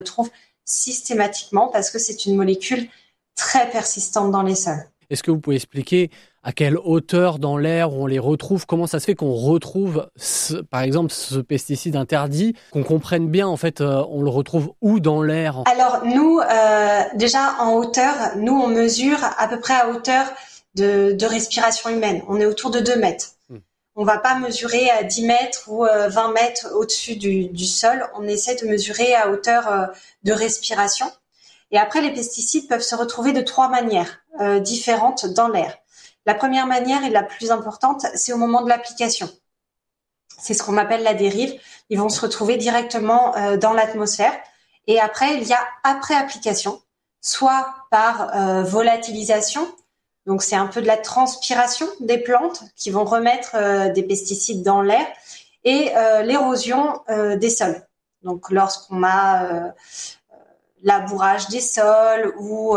retrouve systématiquement parce que c'est une molécule très persistante dans les sols. Est-ce que vous pouvez expliquer à quelle hauteur dans l'air on les retrouve? Comment ça se fait qu'on retrouve, par exemple, ce pesticide interdit? Qu'on comprenne bien, en fait, on le retrouve où dans l'air? Alors nous, déjà en hauteur, nous on mesure à peu près à hauteur de respiration humaine. On est autour de 2 mètres. On va pas mesurer à 10 mètres ou 20 mètres au-dessus du sol. On essaie de mesurer à hauteur de respiration. Et après, les pesticides peuvent se retrouver de 3 manières différentes dans l'air. La première manière et la plus importante, c'est au moment de l'application. C'est ce qu'on appelle la dérive. Ils vont se retrouver directement dans l'atmosphère. Et après, il y a après application, soit par volatilisation. Donc, c'est un peu de la transpiration des plantes qui vont remettre des pesticides dans l'air et l'érosion des sols. Donc, lorsqu'on a labourage des sols ou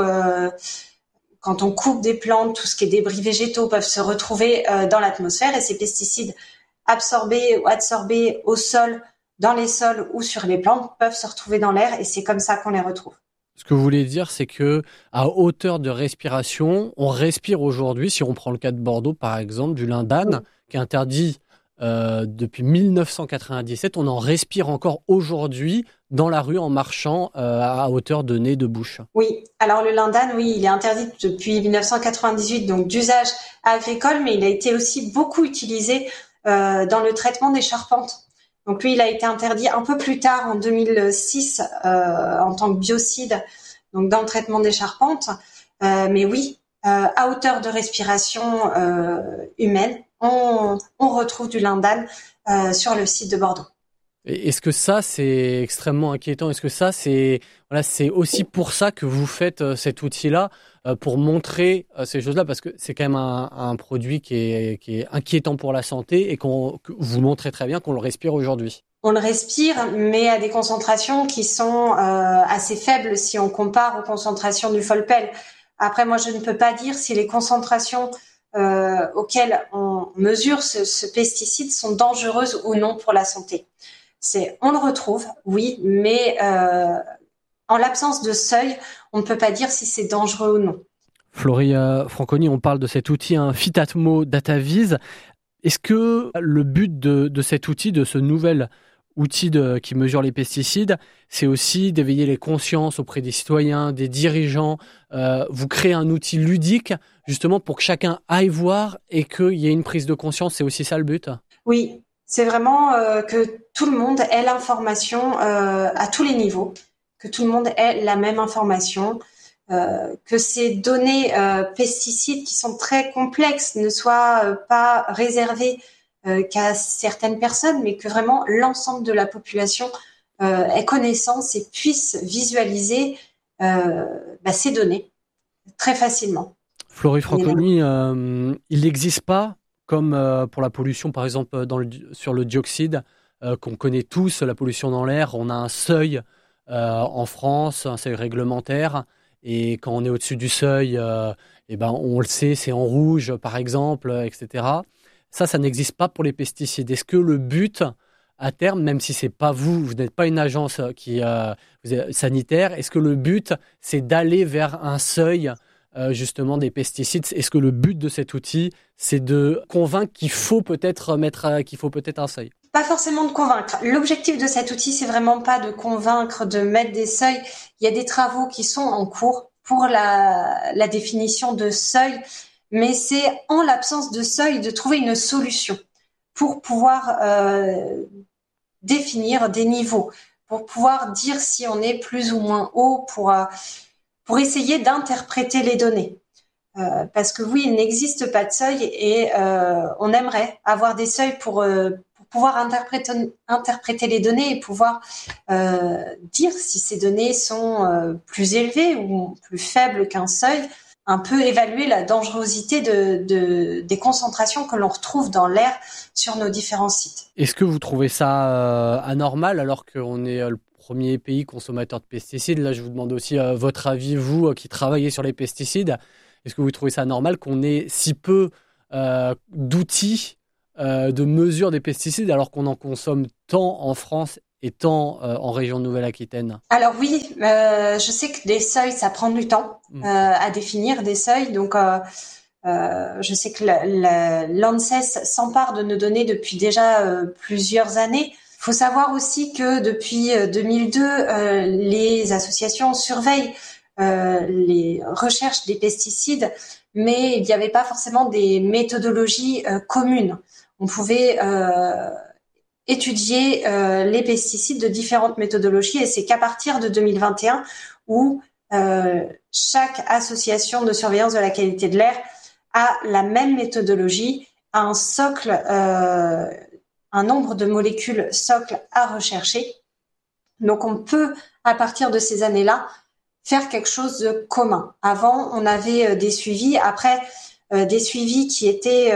quand on coupe des plantes, tout ce qui est débris végétaux peuvent se retrouver dans l'atmosphère et ces pesticides absorbés ou adsorbés au sol, dans les sols ou sur les plantes peuvent se retrouver dans l'air et c'est comme ça qu'on les retrouve. Ce que vous voulez dire, c'est que à hauteur de respiration, on respire aujourd'hui, si on prend le cas de Bordeaux par exemple, du lindane, qui est interdit depuis 1997, on en respire encore aujourd'hui dans la rue en marchant à hauteur de nez, de bouche. Oui, alors le lindane, oui, il est interdit depuis 1998, donc d'usage agricole, mais il a été aussi beaucoup utilisé dans le traitement des charpentes. Donc lui, il a été interdit un peu plus tard, en 2006, en tant que biocide, donc dans le traitement des charpentes. Mais oui, à hauteur de respiration humaine, on retrouve du lindane sur le site de Bordeaux. Et est-ce que ça, c'est extrêmement inquiétant? Est-ce que ça, c'est aussi pour ça que vous faites cet outil-là, pour montrer ces choses-là? Parce que c'est quand même un produit qui est inquiétant pour la santé et que vous montrez très bien qu'on le respire aujourd'hui. On le respire, mais à des concentrations qui sont assez faibles si on compare aux concentrations du folpel. Après, moi, je ne peux pas dire si les concentrations auxquelles on mesure ce pesticide sont dangereuses ou non pour la santé. On le retrouve, oui, mais en l'absence de seuil, on ne peut pas dire si c'est dangereux ou non. Florie Franconi, on parle de cet outil, Fitatmo DataVis. Est-ce que le but de cet outil, de ce nouvel outil qui mesure les pesticides, c'est aussi d'éveiller les consciences auprès des citoyens, des dirigeants? Vous créez un outil ludique justement pour que chacun aille voir et qu'il y ait une prise de conscience. C'est aussi ça le but? Oui, c'est vraiment que tout le monde ait l'information à tous les niveaux, que tout le monde ait la même information, que ces données pesticides qui sont très complexes ne soient pas réservées qu'à certaines personnes, mais que vraiment l'ensemble de la population ait connaissance et puisse visualiser ces données très facilement. Florie Franconi, il n'existe pas, comme pour la pollution par exemple sur le dioxyde, qu'on connaît tous, la pollution dans l'air, on a un seuil en France, un seuil réglementaire, et quand on est au-dessus du seuil, on le sait, c'est en rouge par exemple, etc. Ça n'existe pas pour les pesticides. Est-ce que le but, à terme, même si c'est pas vous n'êtes pas une agence sanitaire, est-ce que le but, c'est d'aller vers un seuil justement des pesticides? Est-ce que le but de cet outil, c'est de convaincre qu'il faut peut-être un seuil? Pas forcément de convaincre. L'objectif de cet outil, c'est vraiment pas de convaincre, de mettre des seuils. Il y a des travaux qui sont en cours pour la définition de seuil, mais c'est en l'absence de seuil de trouver une solution pour pouvoir définir des niveaux, pour pouvoir dire si on est plus ou moins haut, pour essayer d'interpréter les données. Parce que oui, il n'existe pas de seuil et on aimerait avoir des seuils pour pouvoir interpréter les données et pouvoir dire si ces données sont plus élevées ou plus faibles qu'un seuil, un peu évaluer la dangerosité des concentrations que l'on retrouve dans l'air sur nos différents sites. Est-ce que vous trouvez ça anormal alors qu'on est le premier pays consommateur de pesticides? Là, je vous demande aussi votre avis, vous qui travaillez sur les pesticides. Est-ce que vous trouvez ça normal qu'on ait si peu d'outils de mesure des pesticides alors qu'on en consomme tant en France étant en région de Nouvelle-Aquitaine? Alors oui, je sais que des seuils, ça prend du temps à définir des seuils. Donc, je sais que l'ANSES s'empare de nos données depuis déjà plusieurs années. Il faut savoir aussi que depuis 2002, les associations surveillent les recherches des pesticides, mais il n'y avait pas forcément des méthodologies communes. On pouvait étudier les pesticides de différentes méthodologies, et c'est qu'à partir de 2021 où chaque association de surveillance de la qualité de l'air a la même méthodologie, a un socle, un nombre de molécules socle à rechercher. Donc on peut, à partir de ces années-là, faire quelque chose de commun. Avant, on avait des suivis, après des suivis qui étaient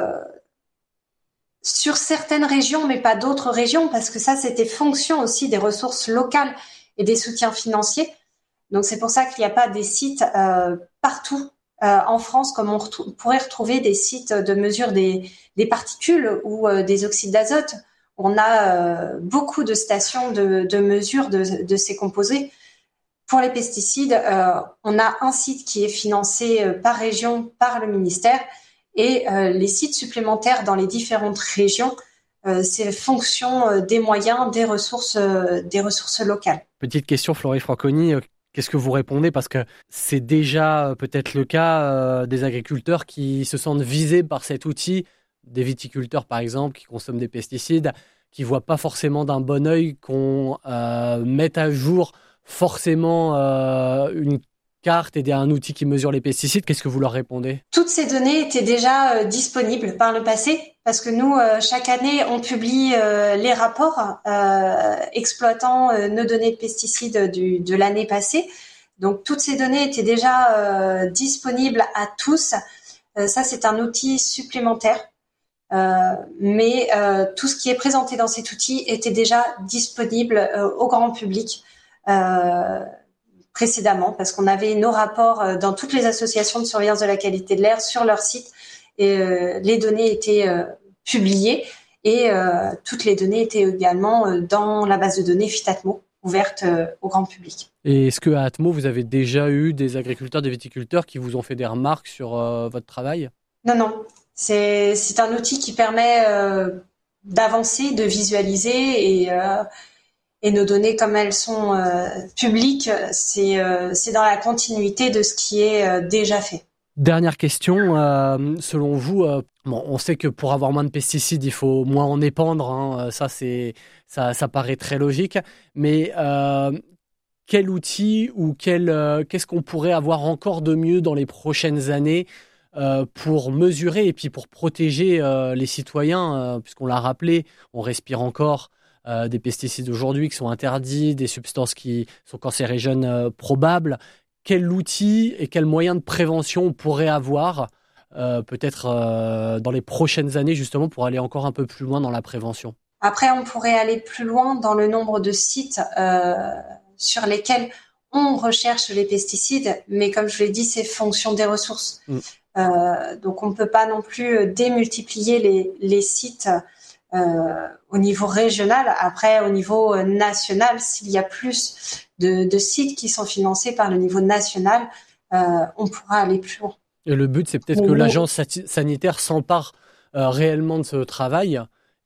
sur certaines régions, mais pas d'autres régions, parce que ça, c'était fonction aussi des ressources locales et des soutiens financiers. Donc c'est pour ça qu'il n'y a pas des sites partout en France, comme on pourrait retrouver des sites de mesure des particules ou des oxydes d'azote. On a beaucoup de stations de mesure de ces composés. Pour les pesticides, on a un site qui est financé par région par le ministère, et les sites supplémentaires dans les différentes régions, c'est fonction des moyens, des ressources locales. Petite question, Florie Franconi, qu'est-ce que vous répondez? Parce que c'est déjà peut-être le cas des agriculteurs qui se sentent visés par cet outil, des viticulteurs par exemple, qui consomment des pesticides, qui ne voient pas forcément d'un bon œil qu'on mette à jour forcément une carte et un outil qui mesure les pesticides. Qu'est-ce que vous leur répondez? Toutes ces données étaient déjà disponibles par le passé, parce que nous, chaque année, on publie les rapports exploitant nos données de pesticides de l'année passée. Donc, toutes ces données étaient déjà disponibles à tous. Ça, c'est un outil supplémentaire. Mais tout ce qui est présenté dans cet outil était déjà disponible au grand public précédemment, parce qu'on avait nos rapports dans toutes les associations de surveillance de la qualité de l'air sur leur site, et les données étaient publiées, et toutes les données étaient également dans la base de données Fitatmo, ouverte au grand public. Et est-ce qu'à Atmo, vous avez déjà eu des agriculteurs, des viticulteurs qui vous ont fait des remarques sur votre travail? Non. C'est un outil qui permet d'avancer, de visualiser, et nos données, comme elles sont publiques, c'est dans la continuité de ce qui est déjà fait. Dernière question, selon vous, on sait que pour avoir moins de pesticides, il faut moins en épandre, hein, ça paraît très logique, mais quel outil ou qu'est-ce qu'on pourrait avoir encore de mieux dans les prochaines années pour mesurer et puis pour protéger les citoyens, puisqu'on l'a rappelé, on respire encore des pesticides aujourd'hui qui sont interdits, des substances qui sont cancérigènes probables. Quel outil et quel moyen de prévention on pourrait avoir peut-être dans les prochaines années justement pour aller encore un peu plus loin dans la prévention? Après, on pourrait aller plus loin dans le nombre de sites sur lesquels on recherche les pesticides, mais comme je l'ai dit, c'est fonction des ressources. Donc on ne peut pas non plus démultiplier les sites au niveau régional. Après, au niveau national, s'il y a plus de sites qui sont financés par le niveau national, on pourra aller plus loin. Et le but, c'est peut-être que l'agence sanitaire s'empare réellement de ce travail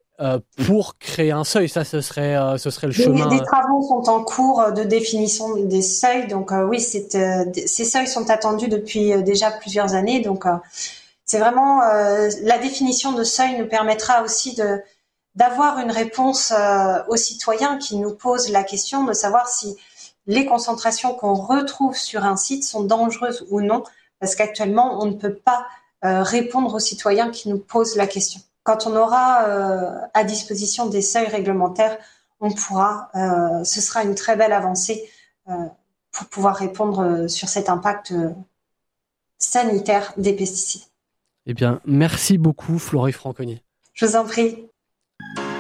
pour créer un seuil. Ça, ce serait le chemin. Des travaux sont en cours de définition des seuils. Donc oui, ces seuils sont attendus depuis déjà plusieurs années. Donc c'est vraiment la définition de seuil nous permettra aussi d'avoir une réponse aux citoyens qui nous posent la question de savoir si les concentrations qu'on retrouve sur un site sont dangereuses ou non, parce qu'actuellement, on ne peut pas répondre aux citoyens qui nous posent la question. Quand on aura à disposition des seuils réglementaires, on pourra, ce sera une très belle avancée pour pouvoir répondre sur cet impact sanitaire des pesticides. Eh bien, merci beaucoup, Florie Franconi. Je vous en prie.